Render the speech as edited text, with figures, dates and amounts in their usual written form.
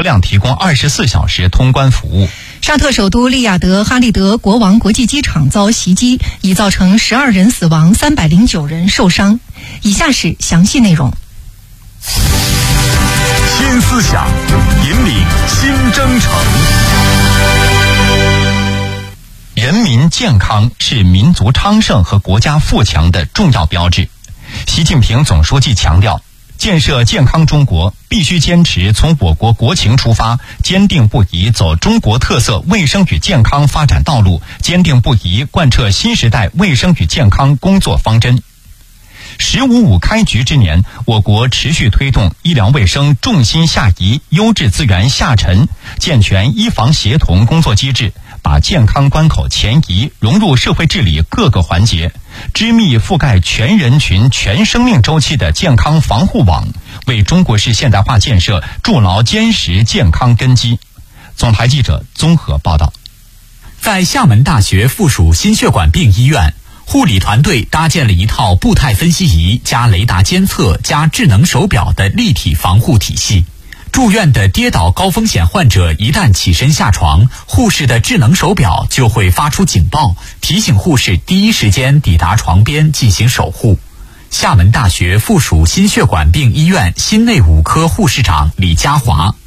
辆提供24小时通关服务。 沙特首都利雅得哈利德国王国际机场遭袭击，已造成12人死亡，309人受伤。以下是详细内容。 新思想，引领新征程。 人民健康是民族昌盛和国家富强的重要标志。习近平总书记强调，建设健康中国必须坚持从我国国情出发，坚定不移走中国特色卫生与健康发展道路，坚定不移贯彻新时代卫生与健康工作方针。“15+5”开局之年，我国持续推动医疗卫生重心下移、优质资源下沉，健全医防协同工作机制，把健康关口前移融入社会治理各个环节，织密覆盖全人群、全生命周期的健康防护网，为中国式现代化建设筑牢坚实健康根基。总台记者综合报道。 在厦门大学附属心血管病医院，护理团队搭建了一套步态分析仪加雷达监测加智能手表的立体防护体系。住院的跌倒高风险患者一旦起身下床，护士的智能手表就会发出警报，提醒护士第一时间抵达床边进行守护。厦门大学附属心血管病医院心内5科护士长李家华：